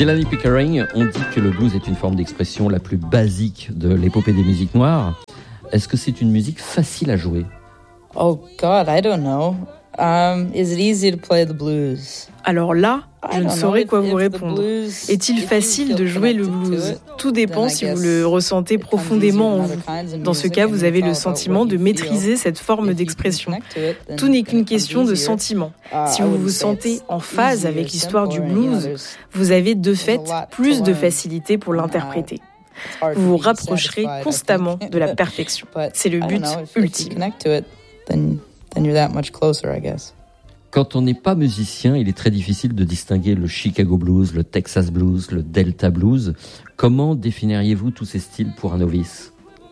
Delaney Pickering, on dit que le blues est une forme d'expression la plus basique de l'épopée des musiques noires. Est-ce que c'est une musique facile à jouer? Oh God, I don't know. Is it easy to play the blues? Alors là, je ne saurais quoi vous répondre. Est-il facile de jouer le blues? Tout dépend si vous le ressentez profondément en vous. Dans ce cas, vous avez le sentiment de maîtriser cette forme d'expression. Tout n'est qu'une question de sentiment. Si vous vous sentez en phase avec l'histoire du blues, vous avez de fait plus de facilité pour l'interpréter. Vous vous rapprocherez constamment de la perfection. C'est le but ultime. Quand on n'est pas musicien, il est très difficile de distinguer le Chicago blues, le Texas blues, le Delta blues. Comment définiriez-vous tous ces styles pour un novice?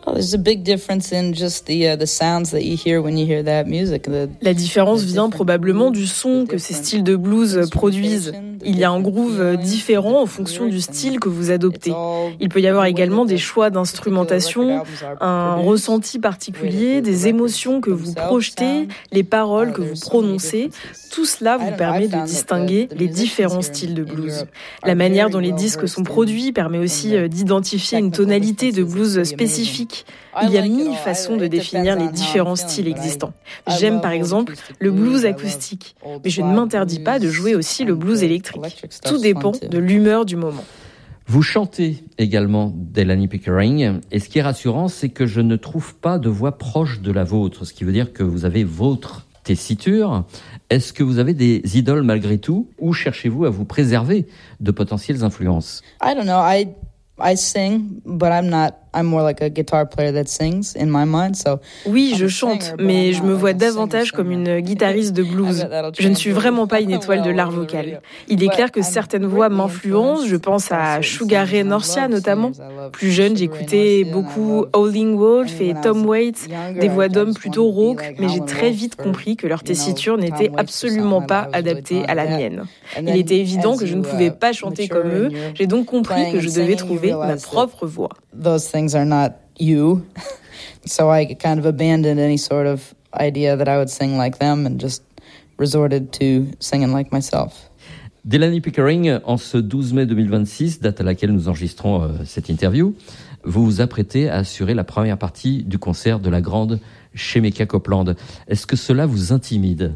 La différence vient probablement du son que ces styles de blues produisent. Il y a un groove différent en fonction du style que vous adoptez. Il peut y avoir également des choix d'instrumentation, un ressenti particulier, des émotions que vous projetez, les paroles que vous prononcez. Tout cela vous permet de distinguer les différents styles de blues. La manière dont les disques sont produits permet aussi d'identifier une tonalité de blues spécifique. Il y a 1000 façons de définir les différents styles existants. J'aime par exemple le blues acoustique, mais je ne m'interdis pas de jouer aussi le blues électrique. Tout dépend de l'humeur du moment. Vous chantez également Delaney Pickering, et ce qui est rassurant, c'est que je ne trouve pas de voix proche de la vôtre, ce qui veut dire que vous avez votre tessiture. Est-ce que vous avez des idoles malgré tout, ou cherchez-vous à vous préserver de potentielles influences? I don't know. I sing, but I'm more like a guitar player that sings in my mind. Oui, je chante, mais je me vois davantage comme une guitariste de blues. Je ne suis vraiment pas une étoile de l'art vocal. Il est clair que certaines voix m'influencent. Je pense à Sugar Ray Norcia notamment. Plus jeune, j'écoutais beaucoup Howlin' Wolf et Tom Waits, des voix d'hommes plutôt rauques, mais j'ai très vite compris que leur tessiture n'était absolument pas adaptée à la mienne. Il était évident que je ne pouvais pas chanter comme eux. J'ai donc compris que je devais trouver ma propre voix. Those things are not you. So I kind of abandoned any sort of idea that I would sing like them and just resorted to singing like myself. Delaney Pickering, en ce 12 mai 2026, date à laquelle nous enregistrons cette interview, vous vous apprêtez à assurer la première partie du concert de la grande Shemekia Copeland. Est-ce que cela vous intimide?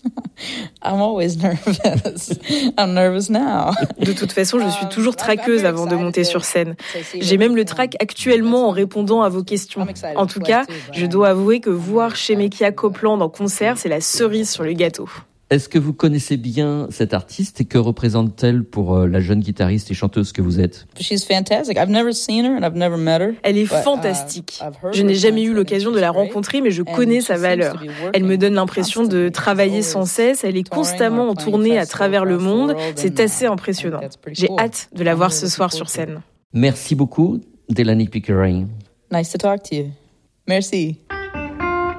I'm always nervous. I'm nervous now. De toute façon, je suis toujours traqueuse avant de monter sur scène. J'ai même le trac actuellement en répondant à vos questions. En tout cas, je dois avouer que voir Shemekia Copeland en concert, c'est la cerise sur le gâteau. Est-ce que vous connaissez bien cette artiste et que représente-t-elle pour la jeune guitariste et chanteuse que vous êtes? Elle est fantastique. Je n'ai jamais eu l'occasion de la rencontrer, mais je connais sa valeur. Elle me donne l'impression de travailler sans cesse. Elle est constamment en tournée à travers le monde. C'est assez impressionnant. J'ai hâte de la voir ce soir sur scène. Merci beaucoup, Delaney Pickering. Nice to talk to you. Merci.